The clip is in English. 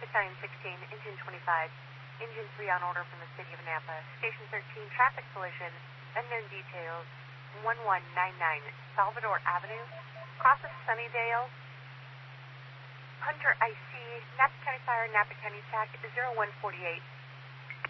Battalion 16, Engine 25. Engine 3 on order from the city of Napa. Station 13, traffic collision, unknown details, 1199 Salvador Avenue, crosses Sunnydale. Hunter IC, Napa County Fire, Napa County TAC 0148.